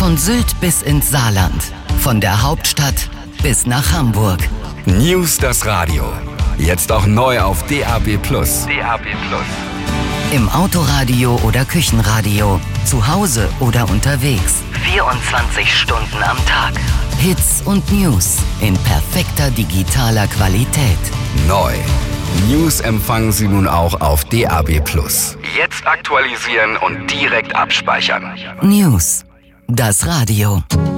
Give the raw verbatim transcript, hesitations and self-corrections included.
Von Sylt bis ins Saarland. Von der Hauptstadt bis nach Hamburg. News das Radio. Jetzt auch neu auf D A B Plus. D A B Plus. Im Autoradio oder Küchenradio. Zu Hause oder unterwegs. vierundzwanzig Stunden am Tag. Hits und News in perfekter digitaler Qualität. Neu. News empfangen Sie nun auch auf D A B Plus. Jetzt aktualisieren und direkt abspeichern. News. Das Radio.